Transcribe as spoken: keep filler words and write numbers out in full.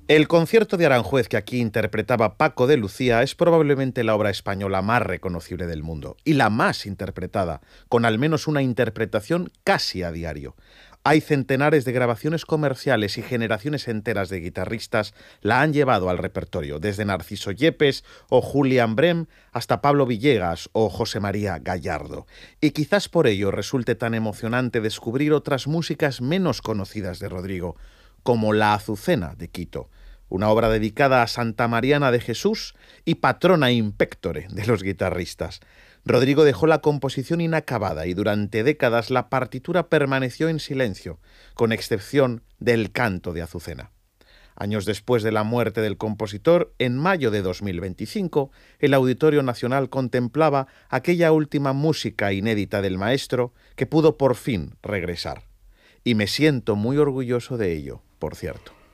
El concierto de Aranjuez que aquí interpretaba Paco de Lucía es probablemente la obra española más reconocible del mundo y la más interpretada, con al menos una interpretación casi a diario. Hay centenares de grabaciones comerciales y generaciones enteras de guitarristas la han llevado al repertorio, desde Narciso Yepes o Julián Brem hasta Pablo Villegas o José María Gallardo. Y quizás por ello resulte tan emocionante descubrir otras músicas menos conocidas de Rodrigo, como La Azucena de Quito, una obra dedicada a Santa Mariana de Jesús y patrona impectore de los guitarristas. Rodrigo dejó la composición inacabada y durante décadas la partitura permaneció en silencio, con excepción del canto de Azucena. Años después de la muerte del compositor, en mayo de dos mil veinticinco, el Auditorio Nacional contemplaba aquella última música inédita del maestro que pudo por fin regresar. Y me siento muy orgulloso de ello, por cierto.